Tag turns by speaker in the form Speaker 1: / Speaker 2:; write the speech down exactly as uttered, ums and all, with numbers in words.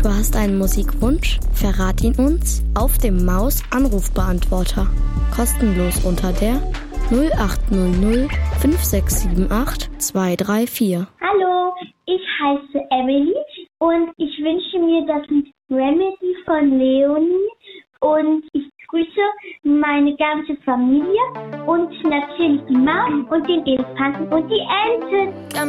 Speaker 1: Du hast einen Musikwunsch? Verrat ihn uns auf dem Maus-Anrufbeantworter. Kostenlos unter der null acht null null fünf sechs sieben acht zwei drei vier.
Speaker 2: Hallo, ich heiße Emily und ich wünsche mir das Lied Remedy von Leonie und ich grüße meine ganze Familie und natürlich die Maus und den Elefanten und die Ente.